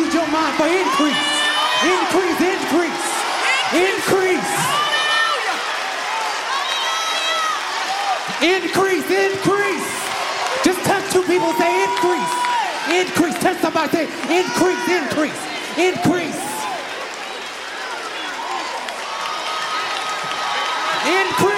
need your mind for increase. Increase, increase, increase. Increase, increase. Just touch two people, say increase. Increase. Touch somebody, say increase, increase, increase. Increase.